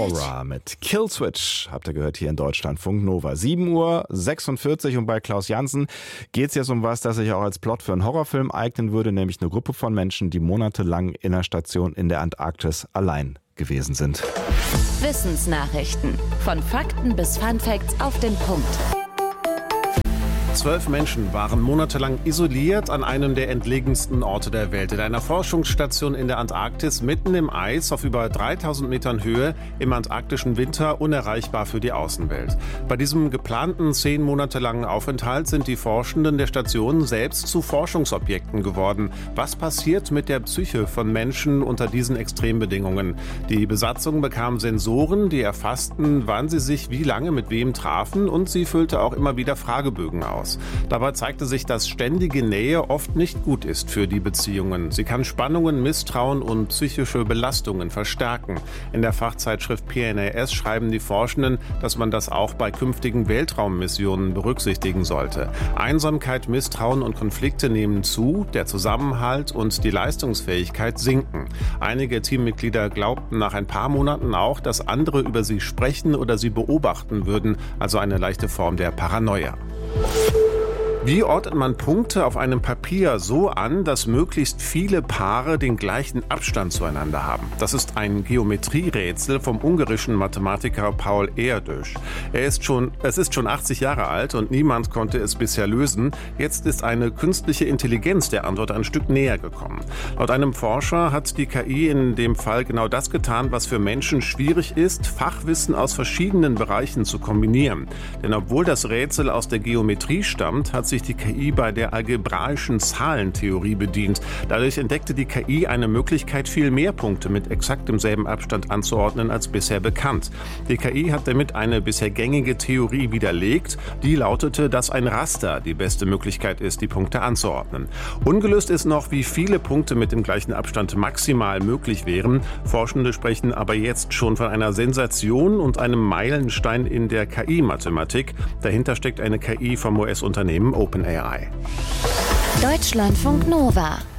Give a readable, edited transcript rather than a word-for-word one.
Aura mit Killswitch habt ihr gehört hier in Deutschlandfunk Nova. 7:46 Uhr und bei Klaus Jansen geht es jetzt um was, das sich auch als Plot für einen Horrorfilm eignen würde, nämlich eine Gruppe von Menschen, die monatelang in einer Station in der Antarktis allein gewesen sind. Wissensnachrichten. Von Fakten bis Funfacts auf den Punkt. 12 Menschen waren monatelang isoliert an einem der entlegensten Orte der Welt, in einer Forschungsstation in der Antarktis, mitten im Eis, auf über 3000 Metern Höhe, im antarktischen Winter, unerreichbar für die Außenwelt. Bei diesem geplanten 10 Monate langen Aufenthalt sind die Forschenden der Station selbst zu Forschungsobjekten geworden. Was passiert mit der Psyche von Menschen unter diesen Extrembedingungen? Die Besatzung bekam Sensoren, die erfassten, wann sie sich wie lange mit wem trafen, und sie füllte auch immer wieder Fragebögen aus. Dabei zeigte sich, dass ständige Nähe oft nicht gut ist für die Beziehungen. Sie kann Spannungen, Misstrauen und psychische Belastungen verstärken. In der Fachzeitschrift PNAS schreiben die Forschenden, dass man das auch bei künftigen Weltraummissionen berücksichtigen sollte. Einsamkeit, Misstrauen und Konflikte nehmen zu, der Zusammenhalt und die Leistungsfähigkeit sinken. Einige Teammitglieder glaubten nach ein paar Monaten auch, dass andere über sie sprechen oder sie beobachten würden, also eine leichte Form der Paranoia. Wie ordnet man Punkte auf einem Papier so an, dass möglichst viele Paare den gleichen Abstand zueinander haben? Das ist ein Geometrierätsel vom ungarischen Mathematiker Paul Erdős. Es ist schon 80 Jahre alt und niemand konnte es bisher lösen. Jetzt ist eine künstliche Intelligenz der Antwort ein Stück näher gekommen. Laut einem Forscher hat die KI in dem Fall genau das getan, was für Menschen schwierig ist, Fachwissen aus verschiedenen Bereichen zu kombinieren. Denn obwohl das Rätsel aus der Geometrie stammt, hat sich die KI bei der algebraischen Zahlentheorie bedient. Dadurch entdeckte die KI eine Möglichkeit, viel mehr Punkte mit exakt demselben Abstand anzuordnen als bisher bekannt. Die KI hat damit eine bisher gängige Theorie widerlegt. Die lautete, dass ein Raster die beste Möglichkeit ist, die Punkte anzuordnen. Ungelöst ist noch, wie viele Punkte mit dem gleichen Abstand maximal möglich wären. Forschende sprechen aber jetzt schon von einer Sensation und einem Meilenstein in der KI-Mathematik. Dahinter steckt eine KI vom US-Unternehmen OpenAI. Deutschlandfunk Nova.